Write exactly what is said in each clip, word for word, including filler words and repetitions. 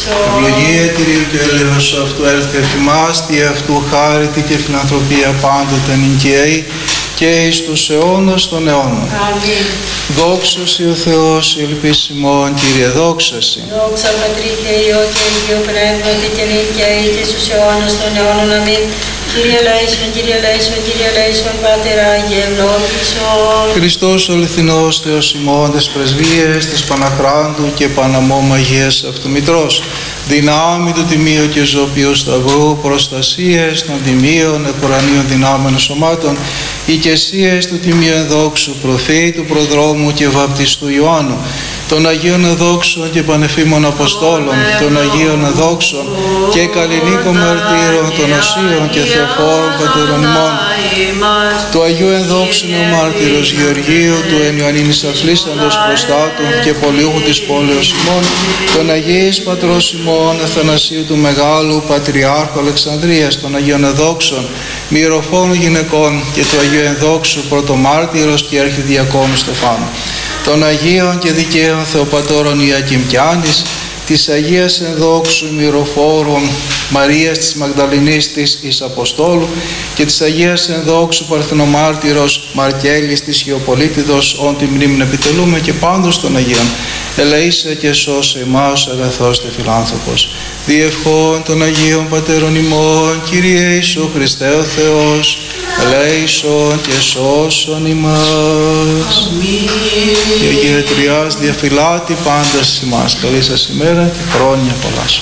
Ευλογία Κυρίου και έλεος αυτού έλθε εφημάς, τη αυτού χάρητη και φιλανθρωπία πάντοτε νικαίη και εις τους αιώνας των αιώνων. Αμήν. Δόξα Συ ο Θεός, ελπίσιμον Κύριε, δόξα Συ. Δόξα Πατρί και Υιό και Αγίου Πνεύματι και νικαίη και στους αιώνας των αιώνων. Αμήν. Κύριε Λέησον, Κύριε Λέησον, Κύριε Λέησον, Πάτερ Άγιε ευλόγησον. Χριστός ο αληθινός Θεός ημών, τες πρεσβείες της Παναχράντου και Παναμόμ Αγίας Αυτομητρός, δυνάμει του τιμίου και ζωοποιού σταυρού, προστασίες των τιμίων επουρανίων δυνάμεων σωμάτων, οικεσίες του τιμίου ενδόξου προφήτου, προδρόμου και βαπτιστού Ιωάννου, των Αγίων Εδόξων και Πανεφήμων Αποστόλων, των Αγίων Εδόξων και καλλινίκων μαρτύρων, των Οσίων και Θεοφόρων Πατέρων ημών, του Αγίου Ενδόξου Νεομάρτυρος Γεωργίου, του εν Ιωαννίνης Αφλίσαντος Προστάτου και Πολιούχου της πόλεως ημών, των Αγίης Πατρός ημών Αθανασίου του Μεγάλου Πατριάρχου Αλεξανδρίας, των Αγίων Εδόξων Μυρωφόρων Γυναικών και του Αγίου Ενδόξου Πρωτομάρτυρος και Αρχιδιακόνου Στεφάνου, των Αγίων και Δικαίων Θεοπατώρων Ιακήμ και Άννης, της Αγίας Ενδόξου Μυροφόρων Μαρίας της Μαγδαληνής της εις Αποστόλου και της Αγίας Ενδόξου Παρθενομάρτυρος Μαρκέλης της Ιωπολίτιδος, όν τη μνήμην επιτελούμε και πάντως των Αγίων. Ελεήσε και σώσε εμάς αγαθός τε φιλάνθρωπος. Διευχών των Αγίων Πατέρων ημών, Κύριε Ιησού Χριστέ ο Θεός, ελέησον και σώσον ημάς. Η Αγία Τριάς διαφυλάτη πάντα ημάς. Καλή σας ημέρα και χρόνια πολλά σου.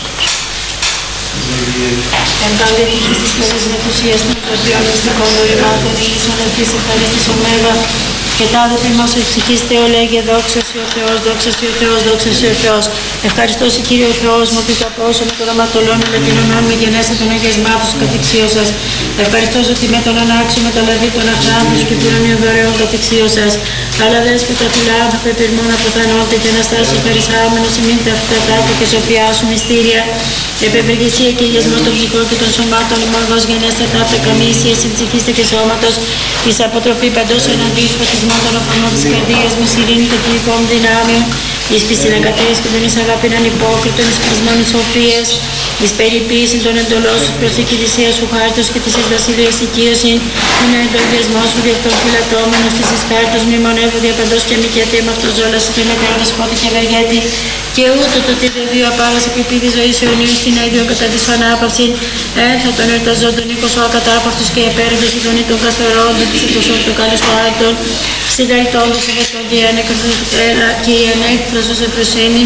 Εν καλή τύχη στις καλές νεκουσίες των καρδιών μυστικών νοημάτων, ήλισον ευθύς ευχαρίστης ωμέγα, και τα άδελφοι μας ως ψυχής Θεό λέγε δόξα Συ ο Θεός, δόξα Συ ο Θεός, δόξα Συ ο Θεός. Ευχαριστώ Συ Κύριε ο Θεός μου, που τα πόσο με το οραματολόν με την ονόν με γενέστε τον αγιασμάτους κατεξίω σας. Ευχαριστώ ότι με τον ανάξιο με το λαδί των αχράντους και πυρονίων δωρεών κατεξίω σας. Αλλά δέσποτα φιλάνθρωπε πυρμών αποθανόντε και αναστάσεως χαρισάμενος ημίν τα αυτοκράτη και σοφιά σου μυστήρια. Επευεργεσία και αγιασμό των ψυχών και των σωμάτων ημών δός γενέστε τα απεκαμίσια συμψυχήστε και σώματος. Εις αποτροπή παντός εναντίους φωτισμών των οφθαλμών της καρδίας μου, ειρήνη και τυλικών δυνάμεων, εις πίστην ακατέας και τον εις αγάπην ανυπόκριτον, εις πρισμών εις σοφίας, εις περιποίησιν των εντολών σου, προσήκη θυσίας σου χάρτος και της εις βασιλείας οικείωσιν, είναι εντολδιασμός σου διαυτόν φυλατώμενος, της εις χάρτος μνημονεύω διαπαντός και μη και ατέμα αυτός ζώλας και μετρών ασπότη και ευεργέτη, και ούτω το τι δύο απάρας επιπίδη ζωής αιωνίου στην αίδιο κατά της ανάπαυσιν, ένθα τον εορταζόντων οίκος ο ακατάπαυτος και επέραντος η γονή των καθορόντων, της εκπροσώπου του καλούς του άρτων, συνταρρυτώντος ευαισθών και ανέκαθρέλα και η ανέκφρασος ευφροσύνη,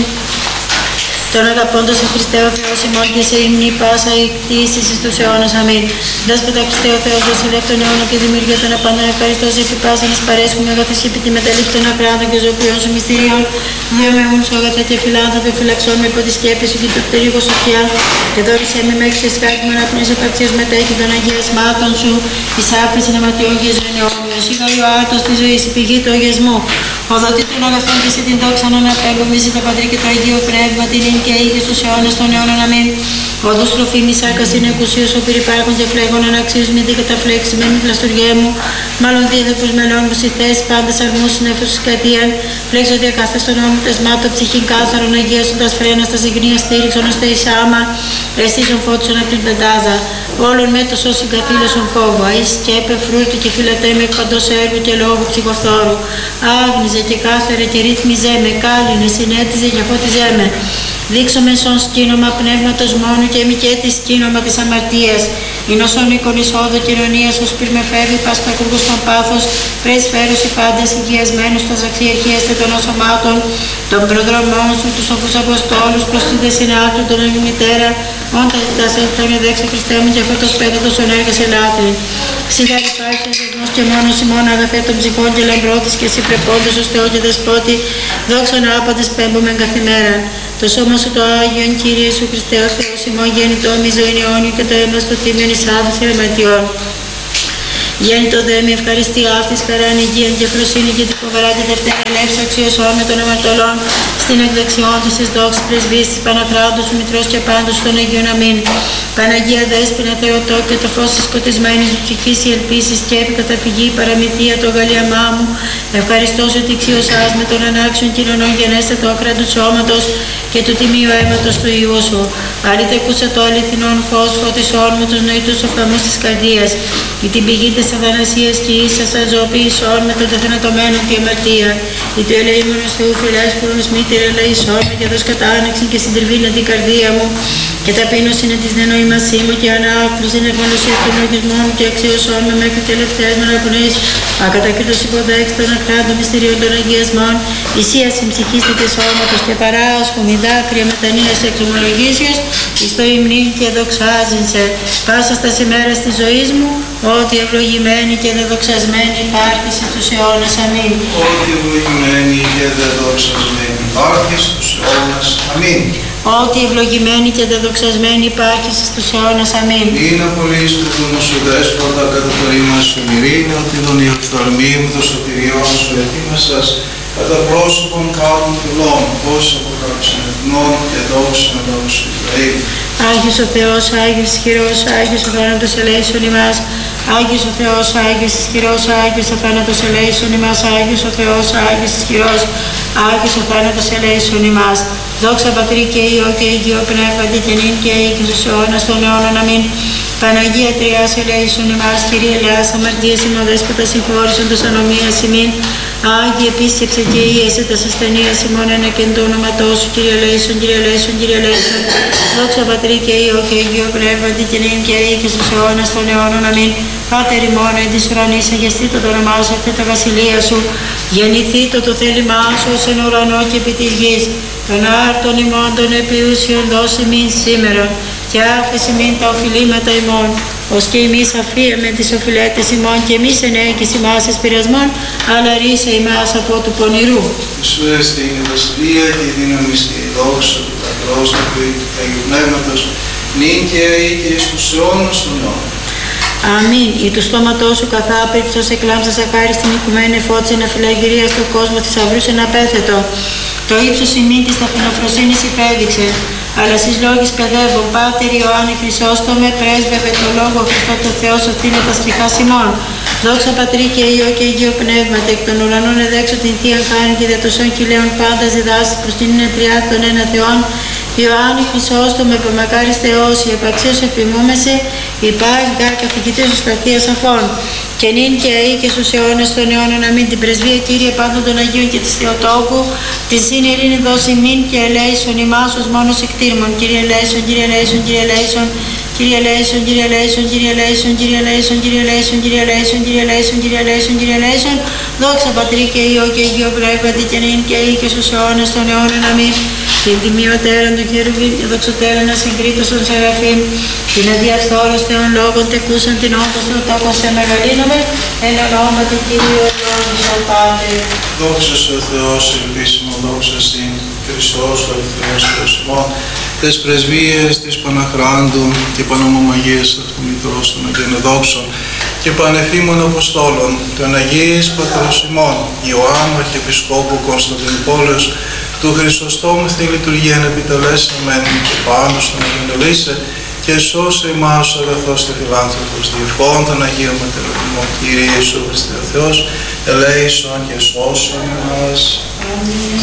τον αγαπώντος σε Χριστέ ο Θεός ημών και σε υμνή πάσα η κτήσεις εις τους αιώνας. Αμήν. Δέσποτα Χριστέ ο Θεός, βασιλεύ των αιώνων και δημιουργία των απάντων, ευχαριστώς επί πάσαν εις παρέσχουμε αγαθής και επί τη μεταλήψη των ακράντων και ζωοποιών σου μυστηρίων. Δύο με ούν σου αγαθέ και φιλάνθρωπε, φυλαξών με υπό τη σκέπη σου και το πτερίγο σου σκιά. Και δόρισέ με μέχρι σε σκάκι μου να πνείς επαρξίως μετέχει των αγιασμάτων σου, εις άφηση ναματιών και ζωήν αιώνιος. Σίγα ο άρτος της ζωής, η πηγή του αγιασμού. Οδοτή των αγαθών και σε την δόξα να αναπέμπουμε σε το Πατρί και το Αγίο Πνεύμα, την ύν και ήγη στους αιώνας των αιώνων. Αμήν. Όδος τροφή μη σάκα είναι εκουσίως, ο πυρυπάρχων και φλέγων αναξίους μη δι καταφλέξει με μη πλαστοριέ μου. Μάλλον δίθεπους μελών μου συθές, πάντες αρμούς συνέφους της κατίαν. Φλέξω διακάθες των νόμων τεσμάτων, ψυχήν κάθαρον αγίασοντας φρένα στα ζυγνία στήριξον ώστε εις άμα. Εσύσον φώτισον απ' την πεντάδα. Όλων με το σώσιν καθήλωσον φόβο. Αΐς σκέπε, φρούτη και φυλατέ με εκ παντός έργου και λόγου ψυχοφθόρου. Άγνιζε και κάθερε και ρύθμιζέ με, κάλυνε, συνέτιζε και φώτιζέ με. Δείξω με σον σκήνομα πνεύματος μόνου και μη και τη σκήνομα της αμαρτίας. Είναι όσον οίκον εισόδο κοινωνίας, ως πυρ με φεύγει πάσχα κούργος των πάθος, πρεσφέρωση πάντες οικειασμένους στα ζαξιαρχίαστε των οσωμάτων, των προδρομών σου, τους όφους Αποστόλους, προς τη δεσυνάρτου των Αγιμητέρα, όντα ζητάς ελθόν εδέξε Χριστέ μου και φωτός πέδωτος ον έργασε λάτρη. Σιγάρι υπάρχει ο δεσμός και μόνος ημών αγαθέ των ψυχών και λαμπρότης και εσύ πρεπόντος ως Θεό και Δεσπότη, δόξον άπαντες πέμπομεν καθημέραν. Το σώμα σου το Άγιον, Κύριε Ιησού Χριστέ ο Θεός ημών γέννητό μη ζωήν αιώνιου και το αίμα στο θύμιον εις άδειας αμαρτιών. Γέννητο δε με ευχαριστία αυτής χαράν υγείαν και φροσύνη και τη φοβερά και δευτέρα ελεύσου αξιωσών με των αμαρτωλών στην εκδεξιόν της εις δόξης πρεσβείας της Παναχράντου σου Μητρός και πάντως των Αγίων αμήν. Παναγία Δέσποινα Θεοτό και το φως της σκοτισμένης του ψυχής η ελπίση και επικαταφυγή παραμυθία το γαλιαμά μου. Ευχαριστώς ότι εξιωσάς με τον ανάξιον κοινωνών γενέστε το άκρα του σώματος και του τιμίου αίματος του Υιού σου. Αληθεκούσα το αληθινόν φως φωτισών μου τους νοητούς οφθαλμούς της καρδίας. Η την πηγή της αθανασίας και ίσα σας ζωοποιησών με τον τεθανατωμένο και αμαρτία. Η του ελεήμονος Θεού φιλέσπουρος μήτηρ ελεησών με και δώσ' κατά άνοιξη και συντριβήν την καρδία μου. Και ταπείνωση είναι της νενοήμασή μου και ανάπτυξη είναι ευγνωσίας των λογισμών και αξιωσών με μέχρι τελευταίες μεραπνείς. Ακατακρίτως υποδέξεις των αχράντων μυστηρίων των αγιασμών. Ισίαση ψυχίστη και σώματος και παράσχομη δάκρυα μετανοίας και εξομολογήσεως. Εις το υμνήν και δοξάζειν σε πάσα στα ημέρας της ζωής μου. Ότι ευλογημένη και δεδοξασμένη υπάρχεις στους αιώνας. Αμήν. Ότι ευλογημένη και δεδοξασμένη υπάρχεις στους αιώνας. Αμήν. Ότι ευλογημένη και δεδοξασμένη υπάρχεις στους αιώνας. Αμήν. Είναι απολύς του δούνου σου δέσποτα κατά το ρήμα σου ειρήνη, ότι τον ιοφθαλμή μου το σωτηριό σου ετοίμασας κατά πρόσωπον κάτων πυλών, πώς αποκάλυψαν εθνών και δόξα δόξα Ισραήλ. Άγιος ο Θεός, Άγιος ισχυρός, Άγιος ο θάνατος ελέησον ημάς. Άγιος ο Θεός, Άγιος ισχυρός, Άγιος ο θάνατος ελέησον ημάς. Άγιος ο Θεός, Άγιος ισχυρός, Άγιος ο θάνατος ελέησον ημάς. Δόξα Πατρί και Υιό και Αγίο Πνεύματι και νυν και αεί και στους αιώνας των αιώνων. Αμήν. Παναγία Τριάς ελέησον ημάς. Κύριε ελεάς αμαρτίας ημών δέσποτα συγχώρησον τος ανομίας ημίν. Άγιε επίσκεψε και ίεσε τας ασθενείας ημών ένα και εν το όνοματό σου. Κύριε ελέησον, Κύριε ελέησον, Κύριε ελέησον. Δόξα Πατρί και Υιό και Αγίο Πνεύματι και νυν και αεί και στους αιώνας των αιώνων. Αμήν. Πάτερ ημών εν της ουρανής, αγιαστήτω το όνομά σου, έρθει τα βασιλεία σου. Γεννηθήτω το θέλημά σου ως εν ουρανό και επί της γης. Τον άρτον ημών των επιούσιων δώσει μην σήμερα. Και άφεση μην τα οφειλήματα ημών. Ως και εμείς αφίαμε τις οφειλέτες ημών και εμείς ενέγγις ημάς εις πειρασμών, αλλά ρίσε ημάς από του πονηρού. Σου έστε η βασιλεία και η δύναμη και η δόξα του Πατρός και του Αγίου Πνεύματος, νυν και αεί και εις τους αιώνας των αιώνων. Αμήν. Ή του στόματός σου καθάπηρτος εκλάμψας αχάριστην οικουμένη φώτισε να φυλαγυρία στον κόσμο θησαυρούς εν απέθετο. Το ύψος ημίν της ταπεινοφροσύνης υπέδειξε. Αλλά στις λόγεις παιδεύω, Πάτερ Ιωάννη Χρυσόστομε, πρέσβευε το λόγο Χριστό το Θεό σωτήνε τα στιχάς ημών. Δόξα Πατρί και Υιό και Αγίο Πνεύματι, εκ των ουρανών εδέξω την Θείαν Χάριν και δια τοσών χιλέων πάντα διδάσεις προς την ενετριάτη των ένα Θεών. Ιωάννη Χρυσόστομε, πεμακάρις Θεός, η επαξίως επιμούμεσαι, υπάς γάρ καθηγητής σου στα Θεία Σαφών. Και νυν και αεί και στους αιώνας των αιώνων. Αμήν. Την πρεσβεία Κύριε πάντων των Αγίων και της Θεοτόκου, την σύν ειρήνη δώσει μην και ελέησον ημάς ως μόνος εκτήρμων. Κύριε ελέησον, Κύριε ελέησον, Κύριε ελέησον. Κύριε ελέησον, Κύριε ελέησον, Κύριε ελέησον, Κύριε ελέησον, Κύριε ελέησον, Κύριε ελέησον, Κύριε ελέησον, Κύριε ελέησον, Κύριε ελέησον. Δόξα Πατρί και Υιό και Αγίο Πνεύματι και νυν και αεί και στους αιώνας των αιώνων. Αμήν. Την τιμιωτέραν των χερουβίμ και δοξωτέραν ασυγκρίτως των Σεραφείμ, την αδιαφθόρος Θεών λόγων τεκούσαν την όντως των τόκων σε μεγαλύνομαι, εν ονόματι Κύριου Λόγησον Πάτερ. Δόξα σε ο Θεός, ελπίσιμο, δόξα στην Χριστός, ο Θεός Θεός ημών, τες πρεσβείες της Παναχράντου και Πανομομαγίας αυτού Μητρός των Αγίων Δόξων και Πανεφήμων Αποστόλων, των Αγίης Πατρός ημών, Ιωάννου Αρχιεπισκόπου Κωνσταντινούπολεως, του Χρυσοστόμου στη λειτουργία να επιτελέσαμεν και πάνω στον Αγίον Ελίσσε και σώσε εμάς ο αγαθός και φιλάνθρωπος διευχών των Αγίων Ματεροδημών. Κύριε Ιησού Χριστέ ο Θεός, ελέησον και σώσον εμάς.